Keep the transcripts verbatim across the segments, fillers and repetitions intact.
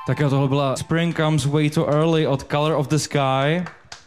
Tak jo, tohle byla Spring Comes Way Too Early od Color of the Sky.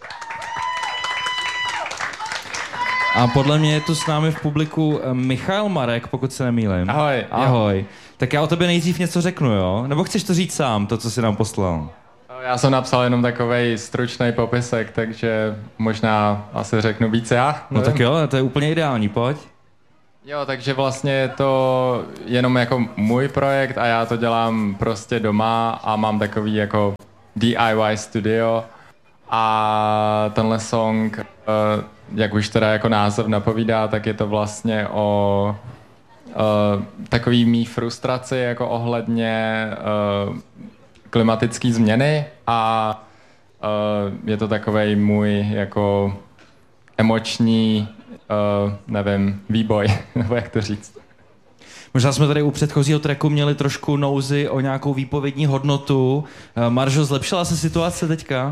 A podle mě je tu s námi v publiku Michal Marek, pokud se nemýlím. Ahoj. Ahoj. Jo. Tak já o tobě nejdřív něco řeknu, jo? Nebo chceš to říct sám, to, co jsi nám poslal? Já jsem napsal jenom takovej stručný popisek, takže možná asi řeknu víc já. No tak jo, to je úplně ideální, pojď. Jo, takže vlastně je to jenom jako můj projekt a já to dělám prostě doma a mám takový jako D I Y studio a tenhle song, jak už teda jako název napovídá, tak je to vlastně o uh, takový mý frustraci jako ohledně uh, klimatické změny a uh, je to takovej můj jako emoční, uh, nevím, výboj, nebo jak to říct. Možná jsme tady u předchozího tracku měli trošku nouzy o nějakou výpovědní hodnotu. Uh, Maržo, zlepšila se situace teďka?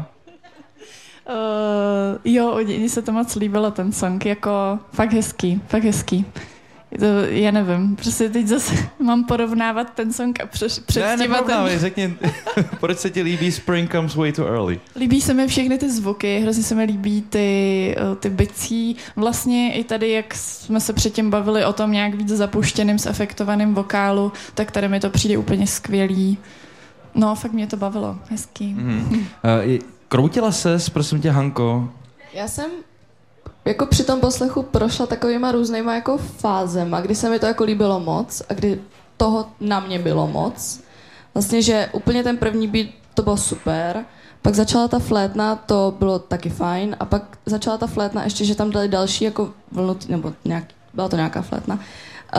Uh, jo, mně se to moc líbilo, ten song, jako fakt hezký, fakt hezký. To, já nevím, prostě teď zase mám porovnávat ten song a přes, předstívat. Ne, neporovnávej, ten... řekni, proč se ti líbí Spring Comes Way Too Early? Líbí se mi všechny ty zvuky, hrozně se mi líbí ty, ty bicí. Vlastně i tady, jak jsme se předtím bavili o tom nějak víc zapuštěným, zefektovaným vokálu, tak tady mi to přijde úplně skvělý. No, fakt mě to bavilo, hezký. Mm-hmm. uh, kroutila ses, prosím tě, Hanko? Já jsem jako při tom poslechu prošla takovýma různýma jako fázema, kdy se mi to jako líbilo moc a kdy toho na mě bylo moc. Vlastně, že úplně ten první beat to bylo super, pak začala ta flétna, to bylo taky fajn a pak začala ta flétna ještě, že tam dali další jako vlnu, nebo nějak, byla to nějaká flétna. Uh,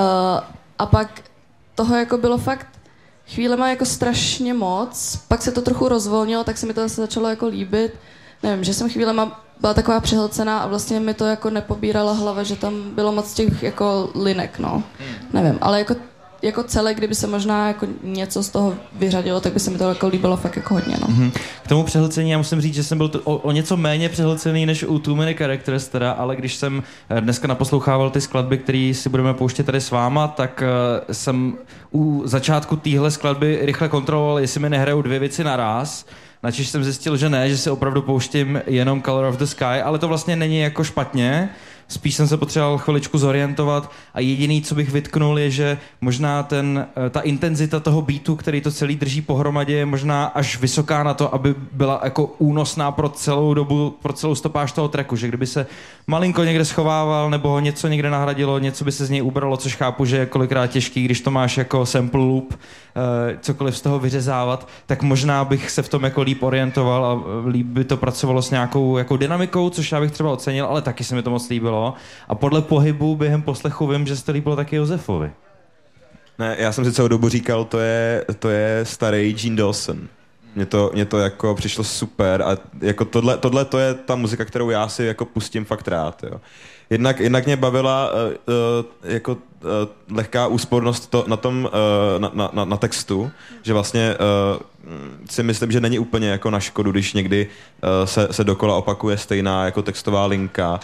a pak toho jako bylo fakt chvílema jako strašně moc, pak se to trochu rozvolnilo, tak se mi to zase začalo jako líbit. Nevím, že jsem chvílema byla taková přehlcená a vlastně mi to jako nepobírala hlava, že tam bylo moc těch jako linek, no. Nevím, ale jako, jako celé, kdyby se možná jako něco z toho vyřadilo, tak by se mi to jako líbilo fakt jako hodně, no. Mm-hmm. K tomu přehlcení já musím říct, že jsem byl to, o, o něco méně přehlcený než u Too Many Characters teda, ale když jsem dneska naposlouchával ty skladby, které si budeme pouštět tady s váma, tak uh, jsem u začátku téhle skladby rychle kontroloval, jestli mi nehrajou dvě věci naraz. Načež jsem zjistil, že ne, že si opravdu pouštím jenom Color of the Sky, ale to vlastně není jako špatně. Spíš jsem se potřeboval chviličku zorientovat a jediný, co bych vytknul, je, že možná ten, ta intenzita toho beatu, který to celý drží pohromadě, je možná až vysoká na to, aby byla jako únosná pro celou dobu, pro celou stopáž toho tracku, že kdyby se malinko někde schovával nebo ho něco někde nahradilo, něco by se z něj ubralo, což chápu, že je kolikrát těžký, když to máš jako sample loop, cokoliv z toho vyřezávat, tak možná bych se v tom jako líp orientoval a líp by to pracovalo s nějakou jako dynamikou, což já bych třeba ocenil, ale taky se mi to moc líbilo. A podle pohybu během poslechu vím, že se to líbilo taky Josefovi. Ne, já jsem si celou dobu říkal, to je, to je starý Gene Dawson. Mně to, mně to jako přišlo super a jako tohle, tohle to je ta muzika, kterou já si jako pustím fakt rád, jo. Jednak, jednak mě bavila uh, uh, jako uh, lehká úspornost to, na tom, uh, na, na, na, na textu, že vlastně uh, si myslím, že není úplně jako na škodu, když někdy uh, se, se dokola opakuje stejná jako textová linka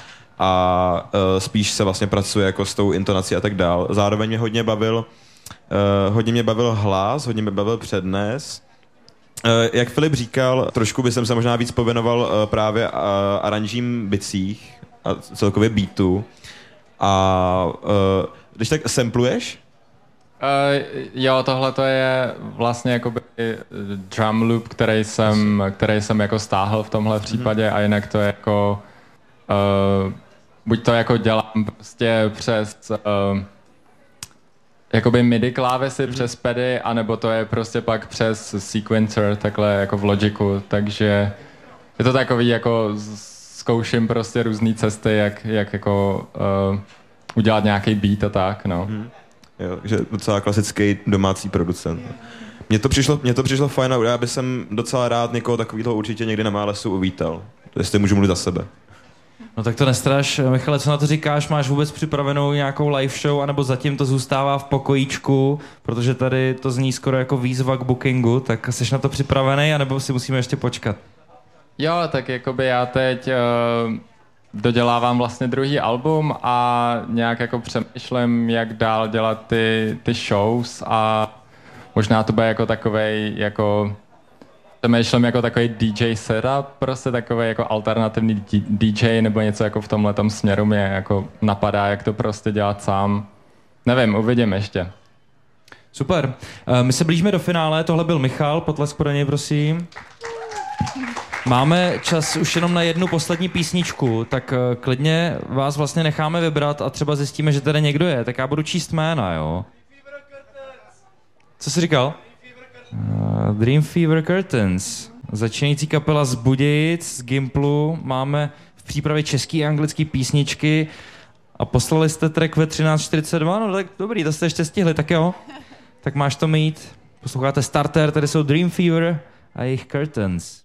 a uh, spíš se vlastně pracuje jako s tou intonací a tak dál. Zároveň mě hodně bavil, uh, hodně mě bavil hlas, hodně mě bavil přednes. Uh, jak Filip říkal, trošku bych se možná víc pověnoval uh, právě uh, aranžím bicích a celkově beatu. A uh, když tak sampluješ? Uh, jo, tohle to je vlastně jakoby drum loop, který jsem, který jsem jako stáhl v tomhle případě a jinak to je jako uh, buď to jako dělám prostě přes uh, jakoby midi klávesy přes pedy, anebo to je prostě pak přes sequencer, takhle jako v Logicu, takže je to takový jako zkouším prostě různé cesty, jak, jak jako uh, udělat nějaký beat a tak, no. Hmm. Jo, že docela klasický domácí producent. Mně to přišlo, mně to přišlo fajn a já bych jsem docela rád někoho takového určitě někdy na Málesu uvítal. To jestli můžu mluvit za sebe. No tak to nestraš. Michale, co na to říkáš? Máš vůbec připravenou nějakou live show, anebo zatím to zůstává v pokojíčku, protože tady to zní skoro jako výzva k bookingu, tak jsi na to připravený, anebo si musíme ještě počkat? Jo, tak jakoby já teď uh, dodělávám vlastně druhý album a nějak jako přemýšlím, jak dál dělat ty, ty shows a možná to bude jako takovej jako Přemýšlím jako takový D J setup, prostě takový jako alternativní D J nebo něco jako v tomhletom směru mě jako napadá, jak to prostě dělat sám. Nevím, uvidím ještě. Super. My se blížíme do finále, tohle byl Michal, potlesk pro něj, prosím. Máme čas už jenom na jednu poslední písničku, tak klidně vás vlastně necháme vybrat a třeba zjistíme, že tady někdo je, tak já budu číst jména, jo? Co jsi říkal? Uh, Dream Fever Curtains. Začínající kapela z Budějic, z Gimplu. Máme v přípravě český a anglický písničky a poslali jste track ve třináct čtyřicet dva, no tak dobrý, to jste ještě stihli, tak jo. Tak máš to mít. Posloucháte Starter, tady jsou Dream Fever a jejich Curtains.